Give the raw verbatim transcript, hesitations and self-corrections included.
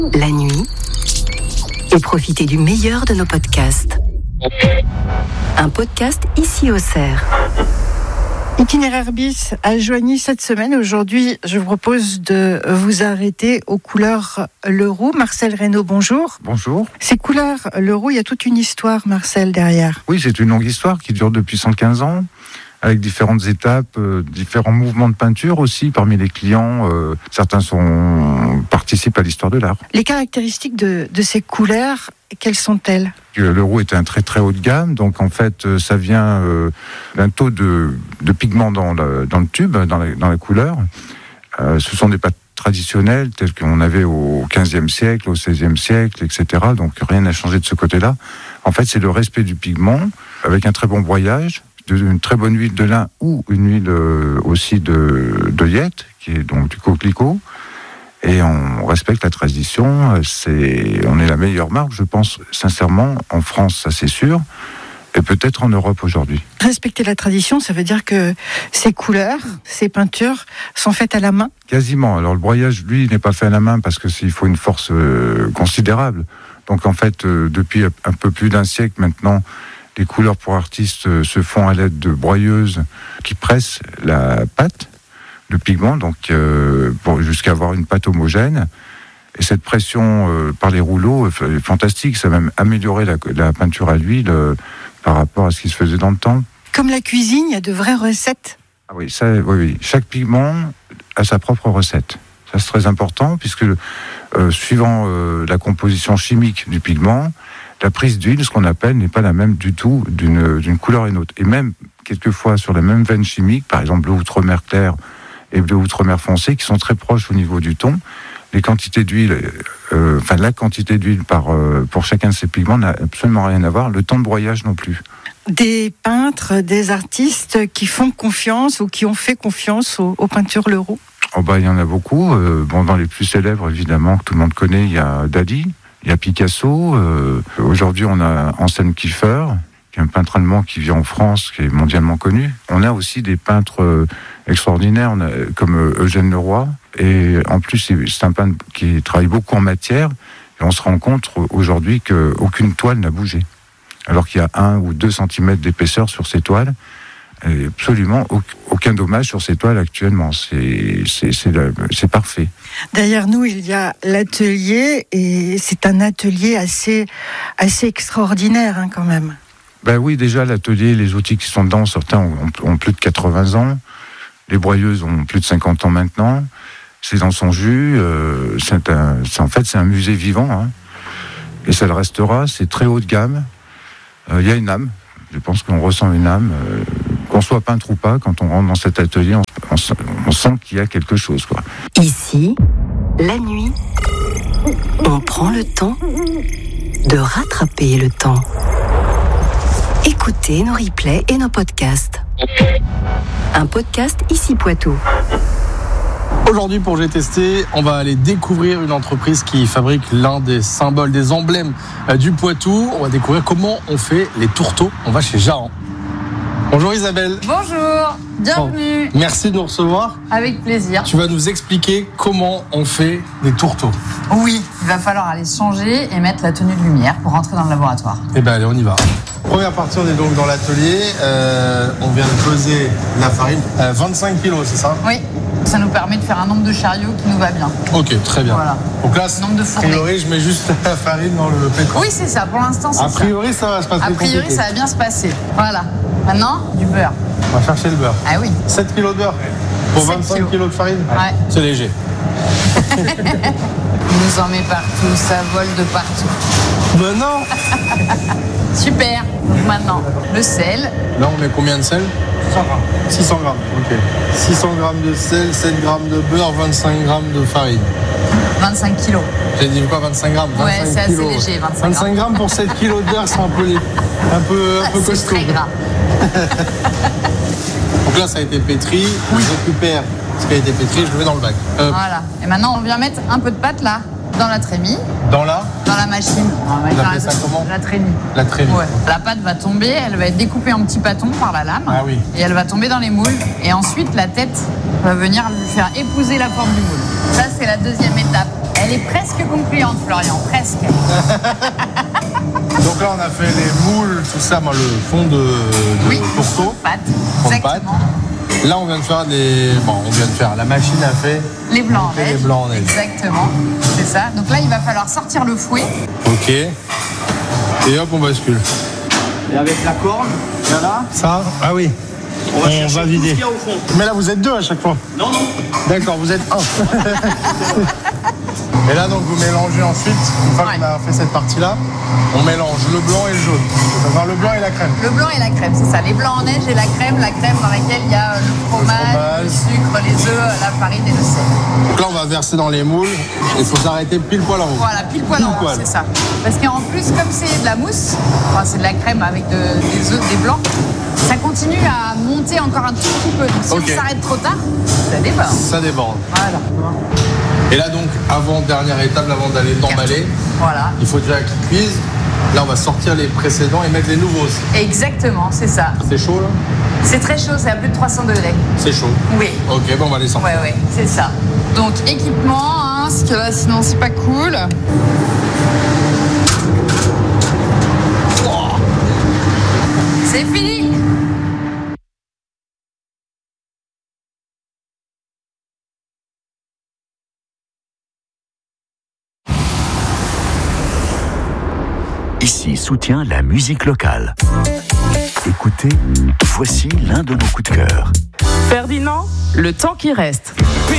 la nuit, et profitez du meilleur de nos podcasts. Un podcast ici au Cerf. Itinéraire bis à Joigny cette semaine. Aujourd'hui, je vous propose de vous arrêter aux couleurs Leroux. Marcel Reynaud, bonjour. Bonjour. Ces couleurs Leroux, il y a toute une histoire, Marcel, derrière. Oui, c'est une longue histoire qui dure depuis cent quinze ans, avec différentes étapes, euh, différents mouvements de peinture aussi parmi les clients. Euh, certains sont, participent à l'histoire de l'art. Les caractéristiques de, de ces couleurs, quelles sont-elles ? Le roux est un très très haut de gamme, donc en fait ça vient euh, d'un taux de, de pigment dans le, dans le tube, dans la, dans la couleur. Euh, ce sont des pâtes traditionnelles telles qu'on avait au quinzième siècle, au seizième siècle, et cetera. Donc rien n'a changé de ce côté-là. En fait c'est le respect du pigment avec un très bon broyage, une très bonne huile de lin ou une huile euh, aussi de, de yette, qui est donc du coquelicot. Et on respecte la tradition, c'est, on est la meilleure marque, je pense, sincèrement, en France, ça c'est sûr, et peut-être en Europe aujourd'hui. Respecter la tradition, ça veut dire que ces couleurs, ces peintures sont faites à la main ? Quasiment. Alors le broyage, lui, n'est pas fait à la main parce qu'il faut une force euh, considérable. Donc en fait, euh, depuis un peu plus d'un siècle maintenant, les couleurs pour artistes euh, se font à l'aide de broyeuses qui pressent la pâte, le pigment, donc euh, pour, jusqu'à avoir une pâte homogène. Et cette pression euh, par les rouleaux est fantastique. Ça a même amélioré la, la peinture à l'huile euh, par rapport à ce qui se faisait dans le temps. Comme la cuisine, il y a de vraies recettes. Ah oui, ça, oui, oui. Chaque pigment a sa propre recette. Ça, c'est très important, puisque euh, suivant euh, la composition chimique du pigment, la prise d'huile, ce qu'on appelle, n'est pas la même du tout d'une, d'une couleur à une autre. Et même, quelquefois, sur la même veine chimique, par exemple bleu outremer clair et bleu outremer foncé, qui sont très proches au niveau du ton, les quantités d'huile, euh, enfin la quantité d'huile par, euh, pour chacun de ces pigments n'a absolument rien à voir, le temps de broyage non plus. Des peintres, des artistes qui font confiance ou qui ont fait confiance aux, aux peintures Leroux ? Oh bah, il y en a beaucoup. Euh, bon, dans les plus célèbres, évidemment, que tout le monde connaît, il y a Dali, il y a Picasso. Euh, aujourd'hui, on a Anselm Kiefer, qui est un peintre allemand qui vit en France, qui est mondialement connu. On a aussi des peintres euh, extraordinaires, on a, comme euh, Eugène Leroy. Et en plus, c'est, c'est un peintre qui travaille beaucoup en matière. Et on se rend compte aujourd'hui qu'aucune toile n'a bougé. Alors qu'il y a un ou deux centimètres d'épaisseur sur ces toiles. Et absolument aucun dommage sur ces toiles actuellement. C'est, c'est, c'est, c'est parfait. Derrière nous, il y a l'atelier. Et c'est un atelier assez, assez extraordinaire hein, quand même. Ben oui, déjà l'atelier, les outils qui sont dedans, certains ont, ont plus de quatre-vingts ans, les broyeuses ont plus de cinquante ans maintenant, c'est dans son jus, euh, c'est un, c'est, en fait c'est un musée vivant, hein, et ça le restera, c'est très haut de gamme, il euh, y a une âme, je pense qu'on ressent une âme, euh, qu'on soit peintre ou pas, quand on rentre dans cet atelier, on, on, on sent qu'il y a quelque chose, quoi. Ici, la nuit, on prend le temps de rattraper le temps. Écoutez nos replays et nos podcasts. Un podcast ici Poitou. Aujourd'hui, pour J'ai testé, on va aller découvrir une entreprise qui fabrique l'un des symboles, des emblèmes du Poitou. On va découvrir comment on fait les tourteaux. On va chez Jaran. Bonjour Isabelle. Bonjour, bienvenue. Bon, merci de nous recevoir. Avec plaisir. Tu vas nous expliquer comment on fait des tourteaux. Oui, il va falloir aller changer et mettre la tenue de lumière pour rentrer dans le laboratoire. Eh bien allez, on y va. Première partie, on est donc dans l'atelier. Euh, on vient de peser la farine. Euh, vingt-cinq kilos, c'est ça ? Oui, ça nous permet de faire un nombre de chariots qui nous va bien. Ok, très bien. Voilà. Donc là, nombre de a priori, je mets juste la farine dans le pétrin. Oui, c'est ça. Pour l'instant, c'est ça. A priori, ça, ça va se passer. A priori, compliqué. ça va bien se passer. Voilà. Maintenant, du beurre. On va chercher le beurre. Ah oui. sept kilos de beurre pour vingt-cinq kilos de farine. Ouais. C'est léger. Il nous en met partout, ça vole de partout. Ben non. Super. Donc maintenant, le sel. Là, on met combien de sel ? six cents grammes. six cents grammes, ok. six cents grammes de sel, sept grammes de beurre, vingt-cinq grammes de farine. vingt-cinq kilos. J'ai dit quoi, vingt-cinq grammes Ouais, vingt-cinq c'est kilos. assez léger, vingt-cinq grammes. vingt-cinq grammes pour sept kilos de beurre, c'est un peu, un peu, un peu C'est costaud. très gras. Donc là, ça a été pétri. Oui. Je récupère ce qui a été pétri, je le mets dans le bac. Hop. Voilà. Et maintenant, on vient mettre un peu de pâte là, dans la trémie. Dans la Dans la machine. Vous appelez ça comment ? La trémie. La trémie. Ouais. La pâte va tomber, elle va être découpée en petits pâtons par la lame. Ah oui. Et elle va tomber dans les moules. Et ensuite, la tête va venir lui faire épouser la forme du moule. Ça, c'est la deuxième étape. Elle Elle est presque concluante, Florian, presque. Donc là, on a fait les moules, tout ça, moi, le fond de, de Oui, tourteau. pâte, Fond de exactement. pâte. Là, on vient de faire des. Bon, on vient de faire. La machine a fait. Les blancs en les neige. blancs en neige. Exactement, c'est ça. Donc là, il va falloir sortir le fouet. Ok. Et hop, on bascule. Et avec la corne, voilà, Ça, ah oui. on va chercher va tout vider. ce qu'il y a au fond. Mais là, vous êtes deux à chaque fois. Non, non, D'accord, vous êtes un. Et là, donc, vous mélangez ensuite, une fois Ouais. qu'on a fait cette partie-là, on mélange le blanc et le jaune. Enfin, le blanc et la crème. Le blanc et la crème, c'est ça. Les blancs en neige et la crème, la crème dans laquelle il y a euh, le fromage, le, fromage. sucre, les œufs, la farine et le sel. Donc là, on va verser dans les moules. Il faut s'arrêter pile poil en haut. Voilà, pile poil en Pile haut, poil. c'est ça. Parce qu'en plus, comme c'est de la mousse, enfin c'est de la crème avec de- des œufs, des blancs, ça continue à monter encore un tout petit peu. Donc si Ok. on s'arrête trop tard, ça déborde. Ça déborde. Voilà. Et là, donc, avant, dernière étape, avant d'aller d'emballer, Voilà. il faut déjà qu'ils cuisent. Là, on va sortir les précédents et mettre les nouveaux aussi. Exactement, c'est ça. C'est chaud, là? C'est très chaud, c'est à plus de trois cents degrés. C'est chaud. Oui. Ok, bon, on va les sortir. Ouais, ouais, c'est ça. Donc équipement, hein, parce que là, sinon c'est pas cool. Wow. C'est fini. Ici soutient la musique locale. Écoutez, voici l'un de nos coups de cœur. Ferdinand, le temps qui reste.